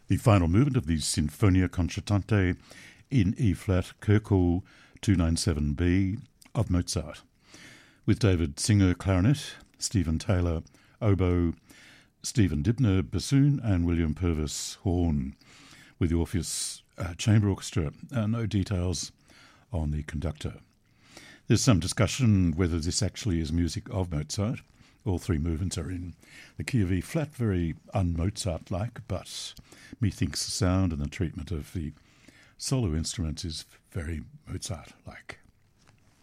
The final movement of the Sinfonia Concertante in E-flat, Köchel 297b of Mozart, with David Singer clarinet, Stephen Taylor oboe, Stephen Dibner bassoon, and William Purvis horn, with the Orpheus Chamber Orchestra. No details on the conductor. There's some discussion whether this actually is music of Mozart. All three movements are in the key of E-flat, very un-Mozart-like, but methinks the sound and the treatment of the solo instruments is very Mozart-like.